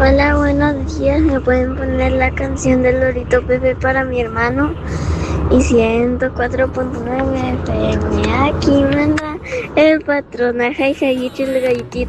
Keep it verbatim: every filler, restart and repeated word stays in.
Hola, buenos días. ¿Me pueden poner la canción del Lorito Pepe para mi hermano? Y ciento cuatro punto nueve F M. Aquí manda el patrón. Ajá, hija, y echa el galletito.